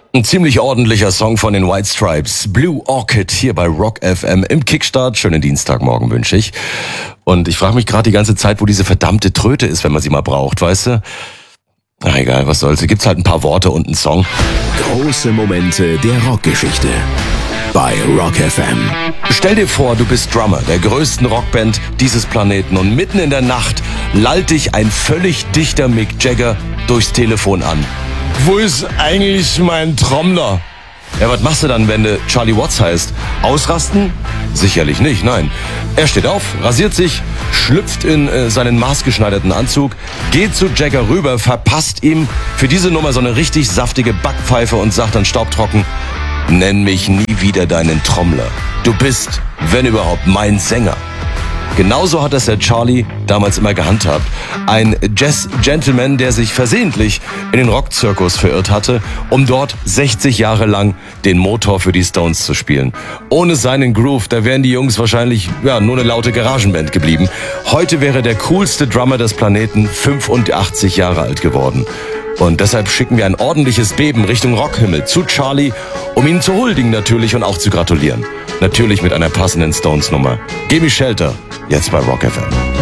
Ein ziemlich ordentlicher Song von den White Stripes. Blue Orchid hier bei Rock FM im Kickstart. Schönen Dienstagmorgen wünsche ich. Und ich frage mich gerade die ganze Zeit, wo diese verdammte Tröte ist, wenn man sie mal braucht, weißt du? Na egal, was soll's. Hier gibt's halt ein paar Worte und einen Song. Große Momente der Rockgeschichte bei Rock FM. Stell dir vor, du bist Drummer der größten Rockband dieses Planeten und mitten in der Nacht lallt dich ein völlig dichter Mick Jagger durchs Telefon an. Wo ist eigentlich mein Trommler? Ja, was machst du dann, wenn du Charlie Watts heißt? Ausrasten? Sicherlich nicht, nein. Er steht auf, rasiert sich, schlüpft in seinen maßgeschneiderten Anzug, geht zu Jagger rüber, verpasst ihm für diese Nummer so eine richtig saftige Backpfeife und sagt dann staubtrocken: Nenn mich nie wieder deinen Trommler. Du bist, wenn überhaupt, mein Sänger. Genauso hat das der Charlie damals immer gehandhabt. Ein Jazz-Gentleman, der sich versehentlich in den Rockzirkus verirrt hatte, um dort 60 Jahre lang den Motor für die Stones zu spielen. Ohne seinen Groove, da wären die Jungs wahrscheinlich nur eine laute Garagenband geblieben. Heute wäre der coolste Drummer des Planeten 85 Jahre alt geworden. Und deshalb schicken wir ein ordentliches Beben Richtung Rockhimmel zu Charlie, um ihn zu huldigen natürlich und auch zu gratulieren. Natürlich mit einer passenden Stones-Nummer. Gimme Shelter, jetzt bei Rock FM.